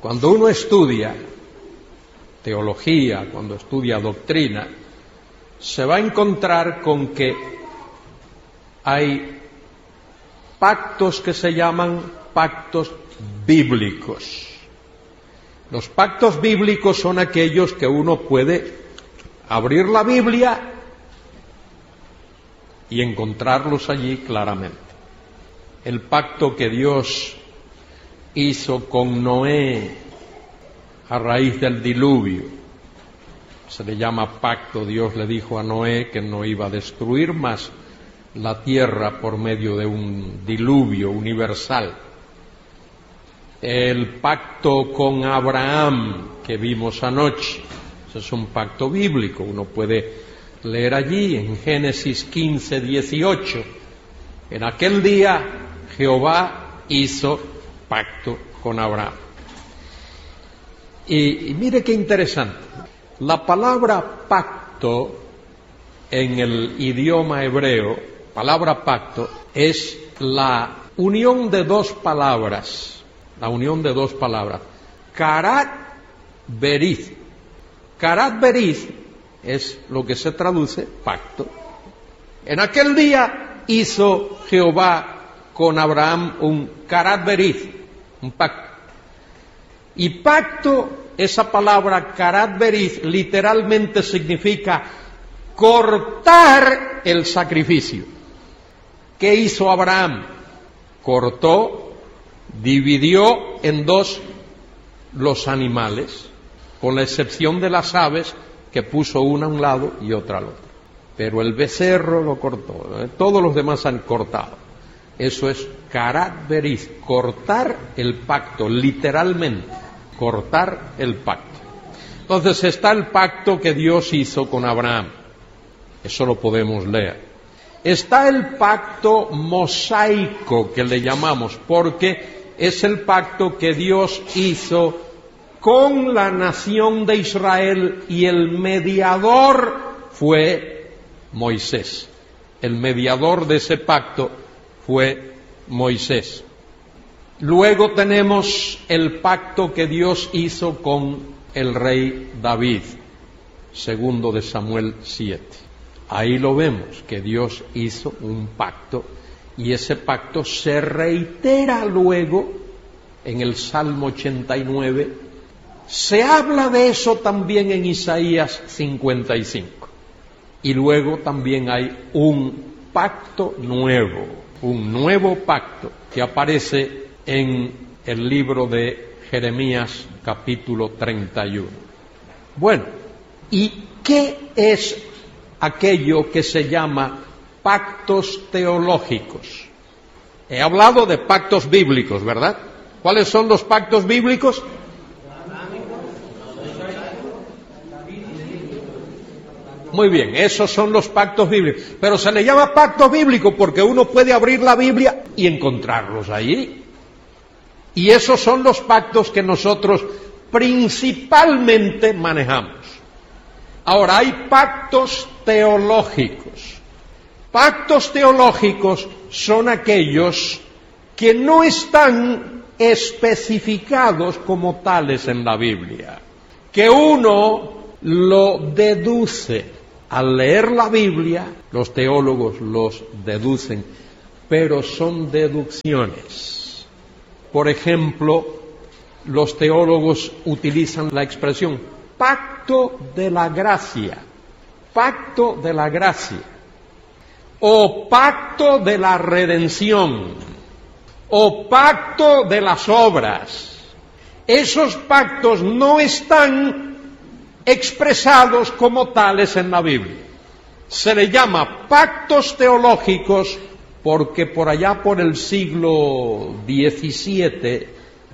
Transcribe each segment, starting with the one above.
Cuando uno estudia teología, cuando estudia doctrina, se va a encontrar con que hay pactos que se llaman pactos bíblicos. Los pactos bíblicos son aquellos que uno puede abrir la Biblia y encontrarlos allí claramente. El pacto que Dios hizo con Noé a raíz del diluvio, se le llama pacto. Dios le dijo a Noé que no iba a destruir más la tierra por medio de un diluvio universal. El pacto con Abraham que vimos anoche, ese es un pacto bíblico, uno puede leer allí en Génesis 15, 18. En aquel día Jehová hizo pacto con Abraham. Y mire qué interesante, la palabra pacto en el idioma hebreo, palabra pacto, es la unión de dos palabras, karat berith. Karat berith es lo que se traduce pacto. En aquel día hizo Jehová con Abraham un karat berith, un pacto. Y pacto, esa palabra karat berith, literalmente significa cortar el sacrificio. ¿Qué hizo Abraham? Cortó, dividió en dos los animales, con la excepción de las aves, que puso una a un lado y otra al otro. Pero el becerro lo cortó, todos los demás han cortado. Eso es karat berith, cortar el pacto, literalmente, cortar el pacto. Entonces está el pacto que Dios hizo con Abraham, eso lo podemos leer. Está el pacto mosaico, que le llamamos, porque es el pacto que Dios hizo con la nación de Israel, y el mediador fue Moisés. El mediador de ese pacto fue Moisés. Luego tenemos el pacto que Dios hizo con el rey David, segundo de Samuel 7. Ahí lo vemos, que Dios hizo un pacto, y ese pacto se reitera luego en el Salmo 89. Se habla de eso también en Isaías 55. Y luego también hay un pacto nuevo, un nuevo pacto que aparece en el libro de Jeremías capítulo 31. Bueno, ¿y qué es aquello que se llama pactos teológicos? He hablado de pactos bíblicos, ¿verdad? ¿Cuáles son los pactos bíblicos? Muy bien, esos son los pactos bíblicos. Pero se le llama pacto bíblico porque uno puede abrir la Biblia y encontrarlos allí. Y esos son los pactos que nosotros principalmente manejamos. Ahora, hay pactos teológicos. Pactos teológicos son aquellos que no están especificados como tales en la Biblia, que uno lo deduce. Al leer la Biblia, los teólogos los deducen, pero son deducciones. Por ejemplo, los teólogos utilizan la expresión pacto de la gracia, o pacto de la redención, o pacto de las obras. Esos pactos no están expresados como tales en la Biblia. Se le llama pactos teológicos porque por allá por el siglo XVII,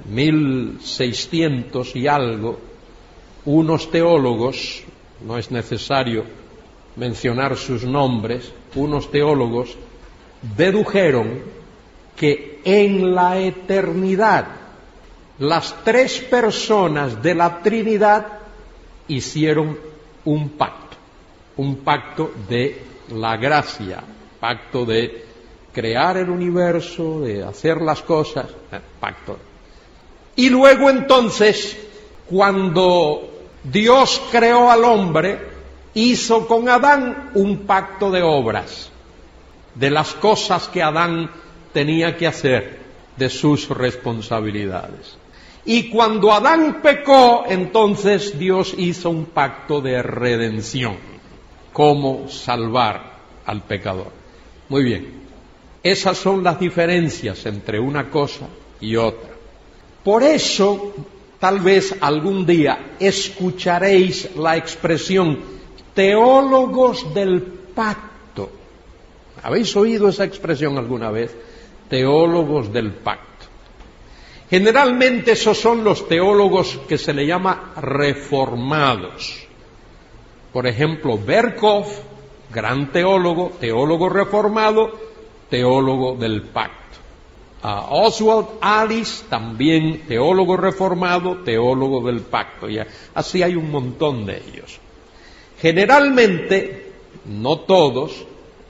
1600 y algo, unos teólogos, no es necesario mencionar sus nombres, unos teólogos dedujeron que en la eternidad las tres personas de la Trinidad hicieron un pacto de la gracia, pacto de crear el universo, de hacer las cosas, pacto. Y luego entonces, cuando Dios creó al hombre, hizo con Adán un pacto de obras, de las cosas que Adán tenía que hacer, de sus responsabilidades. Y cuando Adán pecó, entonces Dios hizo un pacto de redención, cómo salvar al pecador. Muy bien, esas son las diferencias entre una cosa y otra. Por eso, tal vez algún día escucharéis la expresión teólogos del pacto. ¿Habéis oído esa expresión alguna vez? Teólogos del pacto. Generalmente esos son los teólogos que se le llama reformados. Por ejemplo, Berkov, gran teólogo, teólogo reformado, teólogo del pacto. Oswald Alice, también teólogo reformado, teólogo del pacto. Y así hay un montón de ellos. Generalmente, no todos,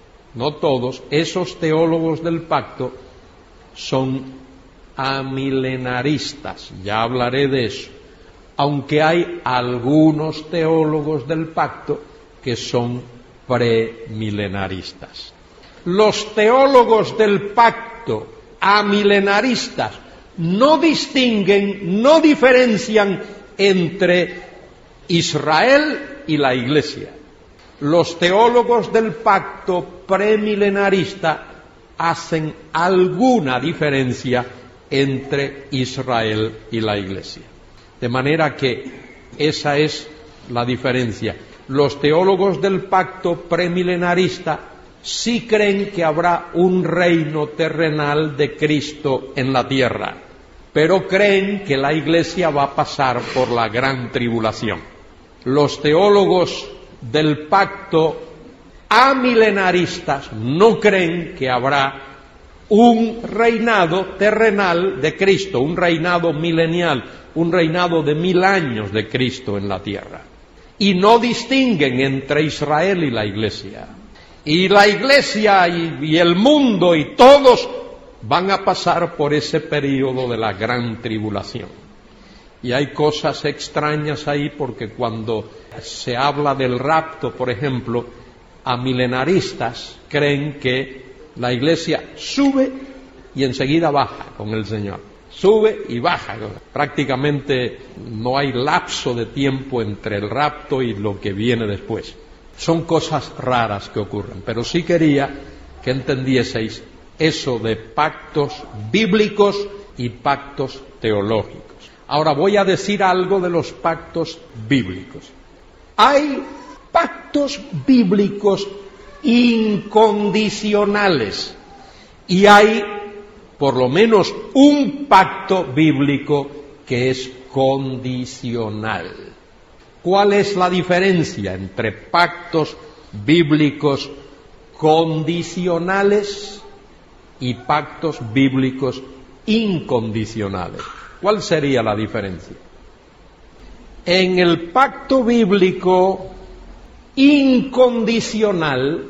esos teólogos del pacto son amilenaristas, ya hablaré de eso, aunque hay algunos teólogos del pacto que son premilenaristas. Los teólogos del pacto amilenaristas no distinguen, no diferencian entre Israel y la Iglesia. Los teólogos del pacto premilenarista hacen alguna diferencia entre Israel y la Iglesia. De manera que esa es la diferencia. Los teólogos del pacto premilenarista sí creen que habrá un reino terrenal de Cristo en la tierra, pero creen que la Iglesia va a pasar por la gran tribulación. Los teólogos del pacto amilenaristas no creen que habrá un reinado terrenal de Cristo, un reinado milenial, un reinado de 1000 años de Cristo en la tierra. Y no distinguen entre Israel y la Iglesia. Y la Iglesia y el mundo y todos van a pasar por ese período de la gran tribulación. Y hay cosas extrañas ahí porque cuando se habla del rapto, por ejemplo, amilenaristas creen que la Iglesia sube y enseguida baja con el Señor. Sube y baja. Prácticamente no hay lapso de tiempo entre el rapto y lo que viene después. Son cosas raras que ocurren, pero sí quería que entendieseis eso de pactos bíblicos y pactos teológicos. Ahora voy a decir algo de los pactos bíblicos. Hay pactos bíblicos incondicionales y hay por lo menos un pacto bíblico que es condicional. ¿Cuál es la diferencia entre pactos bíblicos condicionales y pactos bíblicos incondicionales? ¿Cuál sería la diferencia? En el pacto bíblico incondicional,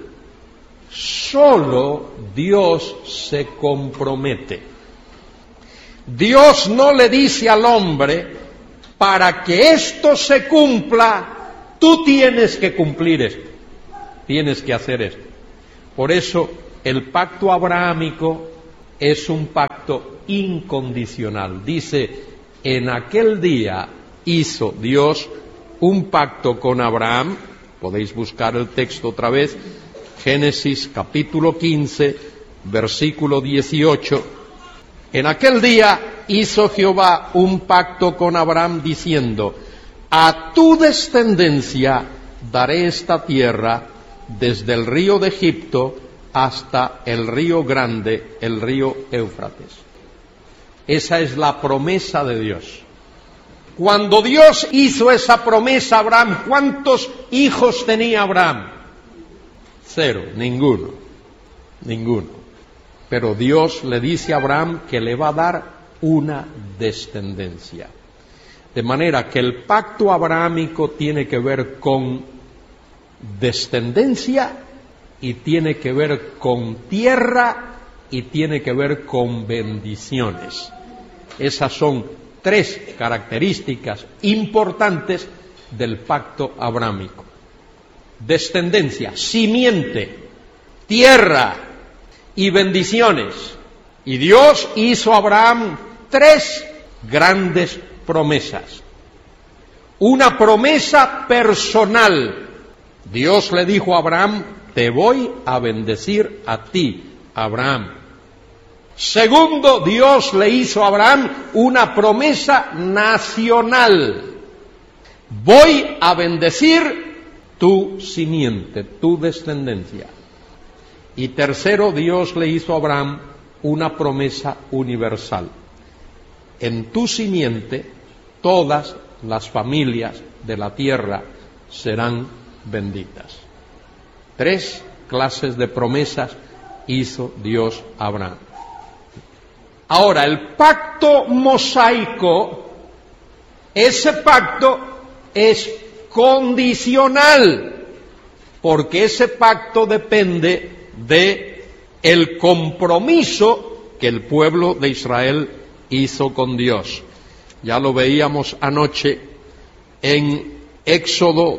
solo Dios se compromete. Dios no le dice al hombre, para que esto se cumpla, tú tienes que cumplir esto, tienes que hacer esto. Por eso el pacto abrahámico es un pacto incondicional. Dice, en aquel día hizo Dios un pacto con Abraham. Podéis buscar el texto otra vez, Génesis capítulo 15, versículo 18. En aquel día hizo Jehová un pacto con Abraham diciendo, a tu descendencia daré esta tierra desde el río de Egipto hasta el río grande, el río Éufrates. Esa es la promesa de Dios. Cuando Dios hizo esa promesa a Abraham, ¿cuántos hijos tenía Abraham? 0, ninguno. Pero Dios le dice a Abraham que le va a dar una descendencia. De manera que el pacto abrahámico tiene que ver con descendencia y tiene que ver con tierra y tiene que ver con bendiciones. Esas son tres características importantes del pacto abrámico: descendencia, simiente, tierra y bendiciones. Y Dios hizo a Abraham tres grandes promesas. Una promesa personal. Dios le dijo a Abraham: te voy a bendecir a ti, Abraham. Segundo, Dios le hizo a Abraham una promesa nacional: voy a bendecir tu simiente, tu descendencia. Y tercero, Dios le hizo a Abraham una promesa universal: en tu simiente todas las familias de la tierra serán benditas. Tres clases de promesas hizo Dios a Abraham. Ahora, el pacto mosaico, ese pacto es condicional, porque ese pacto depende de el compromiso que el pueblo de Israel hizo con Dios. Ya lo veíamos anoche en Éxodo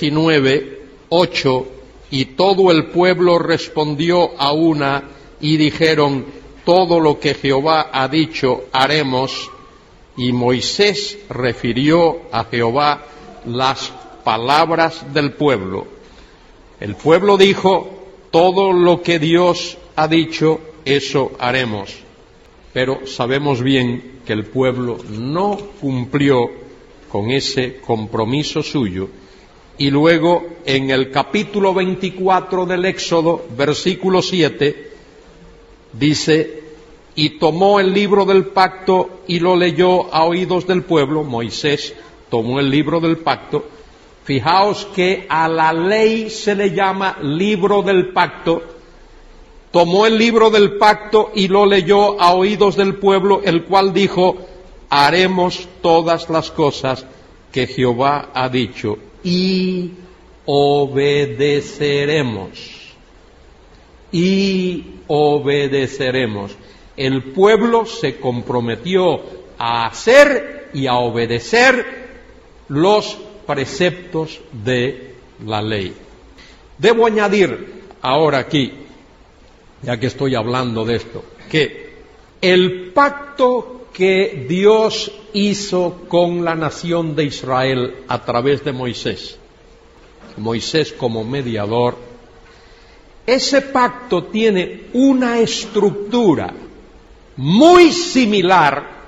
19:8, y todo el pueblo respondió a una y dijeron: todo lo que Jehová ha dicho haremos. Y Moisés refirió a Jehová las palabras del pueblo. El pueblo dijo: todo lo que Dios ha dicho, eso haremos. Pero sabemos bien que el pueblo no cumplió con ese compromiso suyo. Y luego, en el capítulo 24 del Éxodo, versículo 7, dice: y tomó el libro del pacto y lo leyó a oídos del pueblo. Moisés tomó el libro del pacto. Fijaos que a la ley se le llama libro del pacto. Tomó el libro del pacto y lo leyó a oídos del pueblo, el cual dijo: haremos todas las cosas que Jehová ha dicho y obedeceremos. Y obedeceremos. El pueblo se comprometió a hacer y a obedecer los preceptos de la ley. Debo añadir ahora aquí, ya que estoy hablando de esto, que el pacto que Dios hizo con la nación de Israel a través de Moisés como mediador, ese pacto tiene una estructura muy similar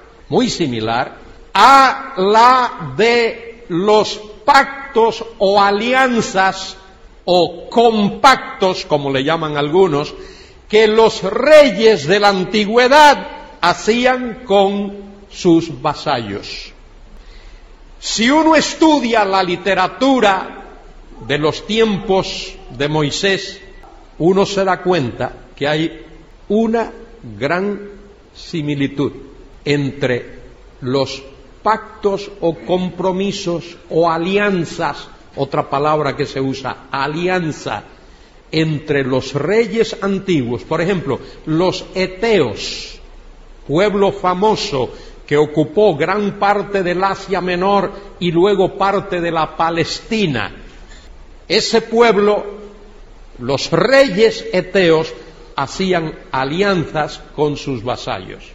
a la de los pactos o alianzas o compactos, como le llaman algunos, que los reyes de la antigüedad hacían con sus vasallos. Si uno estudia la literatura de los tiempos de Moisés, uno se da cuenta que hay una gran similitud entre los pactos o compromisos o alianzas, otra palabra que se usa, alianza, entre los reyes antiguos. Por ejemplo, los eteos, pueblo famoso que ocupó gran parte del Asia Menor y luego parte de la Palestina. Ese pueblo, los reyes eteos, hacían alianzas con sus vasallos.